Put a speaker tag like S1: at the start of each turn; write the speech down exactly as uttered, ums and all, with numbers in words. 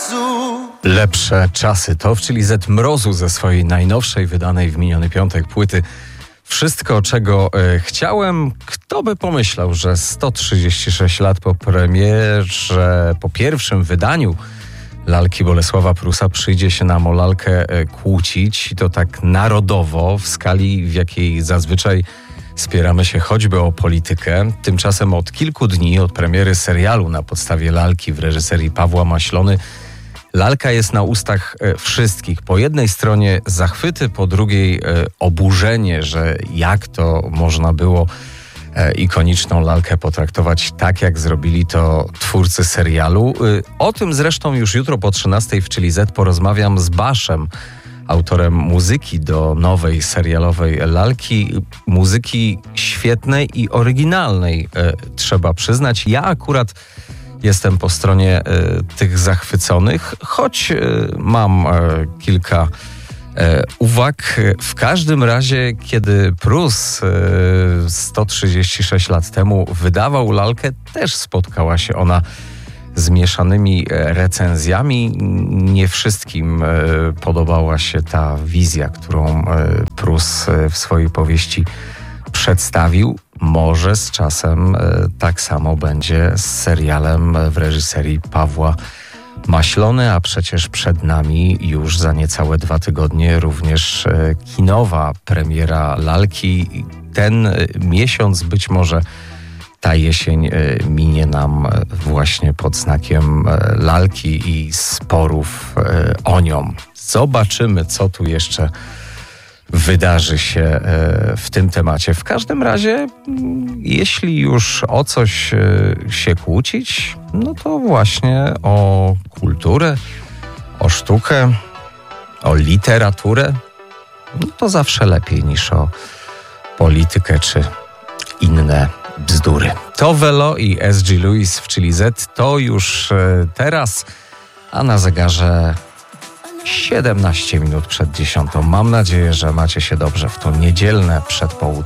S1: czasu.
S2: Lepsze czasy to w Chili Z Mrozu ze swojej najnowszej, wydanej w miniony piątek płyty Wszystko, czego e, chciałem. Kto by pomyślał, że sto trzydzieści sześć lat po premierze, po pierwszym wydaniu lalki Bolesława Prusa przyjdzie się nam o lalkę e, kłócić i to tak narodowo, w skali, w jakiej zazwyczaj spieramy się choćby o politykę. Tymczasem od kilku dni, od premiery serialu na podstawie lalki w reżyserii Pawła Maślony, lalka jest na ustach e, wszystkich. Po jednej stronie zachwyty, po drugiej e, oburzenie, że jak to można było e, ikoniczną lalkę potraktować tak, jak zrobili to twórcy serialu. E, o tym zresztą już jutro po trzynastej w Chili Z porozmawiam z Baszem, autorem muzyki do nowej serialowej lalki. Muzyki świetnej i oryginalnej, e, trzeba przyznać. Ja akurat jestem po stronie e, tych zachwyconych, choć e, mam e, kilka e, uwag. W każdym razie, kiedy Prus e, sto trzydzieści sześć lat temu wydawał lalkę, też spotkała się ona z mieszanymi recenzjami. Nie wszystkim e, podobała się ta wizja, którą e, Prus e, w swojej powieści przedstawił. Może z czasem e, tak samo będzie z serialem w reżyserii Pawła Maślony, a przecież przed nami już za niecałe dwa tygodnie również e, kinowa premiera lalki. Ten e, miesiąc, być może ta jesień, e, minie nam właśnie pod znakiem e, lalki i sporów e, o nią. Zobaczymy, co tu jeszcze wydarzy się w tym temacie. W każdym razie, jeśli już o coś się kłócić, no to właśnie o kulturę, o sztukę, o literaturę, no to zawsze lepiej niż o politykę czy inne bzdury. To Velo i S G Lewis w Chili Z to już teraz, a na zegarze siedemnaście minut przed dziesiątą. Mam nadzieję, że macie się dobrze w to niedzielne przedpołudnie.